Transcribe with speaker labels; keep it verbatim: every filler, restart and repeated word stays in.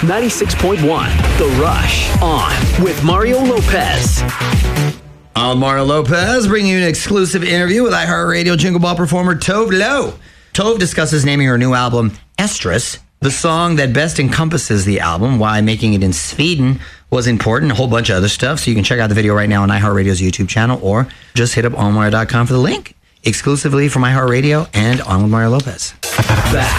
Speaker 1: ninety-six point one, The Rush, on with Mario Lopez.
Speaker 2: I'm Mario Lopez, bringing you an exclusive interview with iHeartRadio Jingle Ball performer Tove Lo. Tove discusses naming her new album, Estrus, the song that best encompasses the album, why making it in Sweden was important, a whole bunch of other stuff. So you can check out the video right now on iHeartRadio's YouTube channel, or just hit up on mario dot com for the link, exclusively from iHeartRadio and on with Mario Lopez. Back